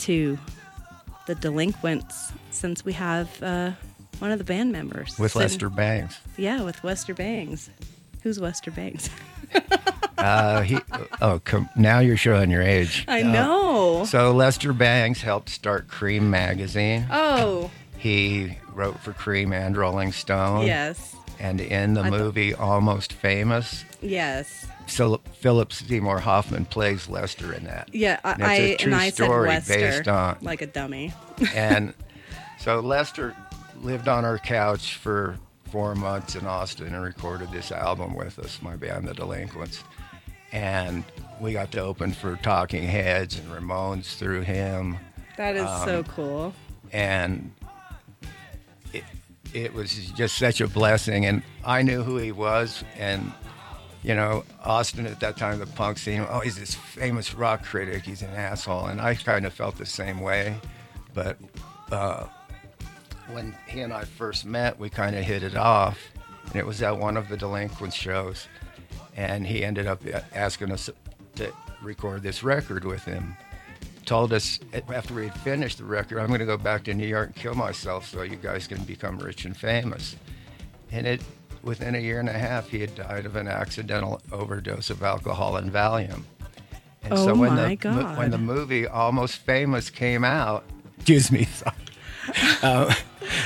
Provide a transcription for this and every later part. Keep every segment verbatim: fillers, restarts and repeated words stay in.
to the delinquents since we have uh, one of the band members. With sitting- Lester Bangs. Yeah, with Wester Bangs. Who's Wester Bangs? Uh, he, oh, com- now you're showing your age. I Uh, know. So Lester Bangs helped start Cream magazine. Oh, He wrote for Cream and Rolling Stone. yes. And in the I th- movie Almost Famous, Yes. so Philip Seymour Hoffman plays Lester in that. Yeah, I, And it's a I true and I said story Wester based on- like a dummy. And so Lester lived on our couch for four months in Austin and recorded this album with us, my band, The Delinquents. And we got to open for Talking Heads and Ramones through him. That is Um, so cool. And it, it was just such a blessing. And I knew who he was. And, you know, Austin at that time, the punk scene, oh, he's this famous rock critic. He's an asshole. And I kind of felt the same way. But uh, when he and I first met, we kind of hit it off. And it was at one of the Delinquents shows. And he ended up asking us to record this record with him. Told us after we had finished the record, I'm going to go back to New York and kill myself so you guys can become rich and famous. And it, within a year and a half, he had died of an accidental overdose of alcohol and Valium. And Oh so when my the God. when the movie Almost Famous came out, excuse me, sorry. Uh,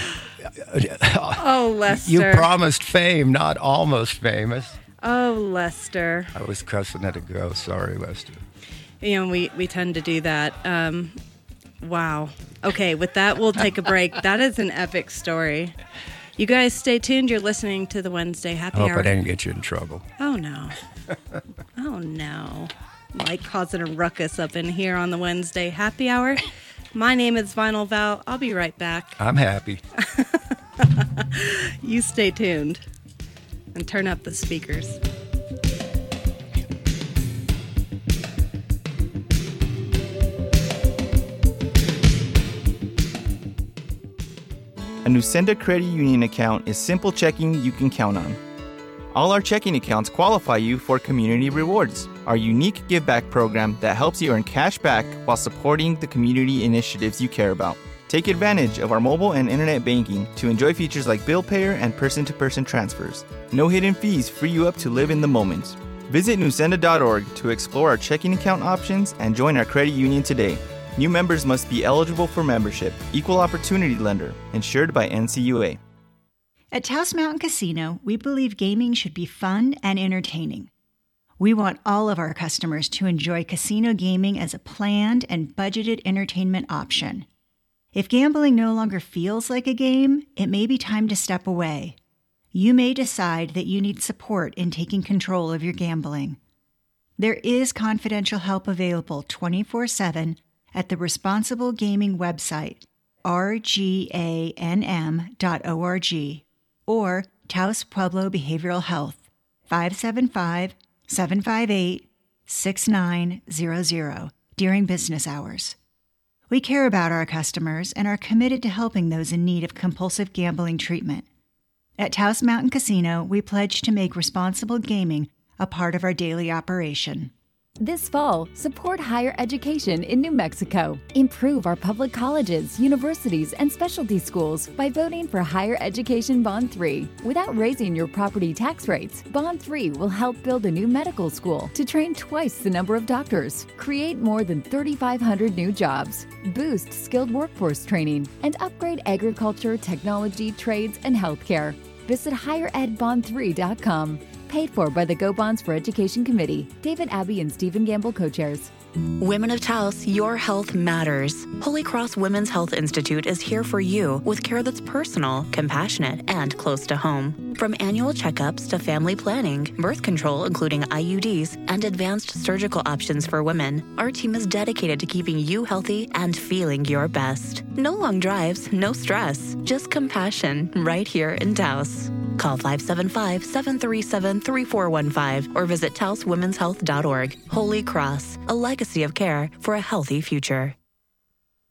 Oh, Lester. you promised fame, not almost famous. Oh, Lester. I was cussing at a ghost. Sorry, Lester. You know, we, we tend to do that. Um, wow. Okay, with that, we'll take a break. That is an epic story. You guys stay tuned. You're listening to the Wednesday Happy I hope Hour. I didn't get you in trouble. Oh, no. Oh, no. Like causing a ruckus up in here on the Wednesday Happy Hour. My name is Vinyl Val. I'll be right back. I'm happy. You stay tuned and turn up the speakers. A Nusenda Credit Union account is simple checking you can count on. All our checking accounts qualify you for Community Rewards, our unique give-back program that helps you earn cash back while supporting the community initiatives you care about. Take advantage of our mobile and internet banking to enjoy features like bill payer and person-to-person transfers. No hidden fees free you up to live in the moment. Visit nusenda dot org to explore our checking account options and join our credit union today. New members must be eligible for membership, equal opportunity lender, insured by N C U A. At Taos Mountain Casino, we believe gaming should be fun and entertaining. We want all of our customers to enjoy casino gaming as a planned and budgeted entertainment option. If gambling no longer feels like a game, it may be time to step away. You may decide that you need support in taking control of your gambling. There is confidential help available twenty-four seven at the Responsible Gaming website, r g a n m dot org, or Taos Pueblo Behavioral Health, five seven five, seven five eight, six nine zero zero, during business hours. We care about our customers and are committed to helping those in need of compulsive gambling treatment. At Taos Mountain Casino, we pledge to make responsible gaming a part of our daily operation. This fall, support higher education in New Mexico. Improve our public colleges, universities, and specialty schools by voting for Higher Education Bond three. Without raising your property tax rates, Bond three will help build a new medical school to train twice the number of doctors, create more than thirty-five hundred new jobs, boost skilled workforce training, and upgrade agriculture, technology, trades, and healthcare. Visit higher ed bond three dot com. Paid for by the Go Bonds for Education Committee. David Abbey and Stephen Gamble co-chairs. Women of Taos, your health matters. Holy Cross Women's Health Institute is here for you with care that's personal, compassionate, and close to home. From annual checkups to family planning, birth control including I U Ds, and advanced surgical options for women, our team is dedicated to keeping you healthy and feeling your best. No long drives, no stress, just compassion right here in Taos. Call five seven five, seven three seven, three four one five or visit taos women's health dot org. Holy Cross, a legacy of care for a healthy future.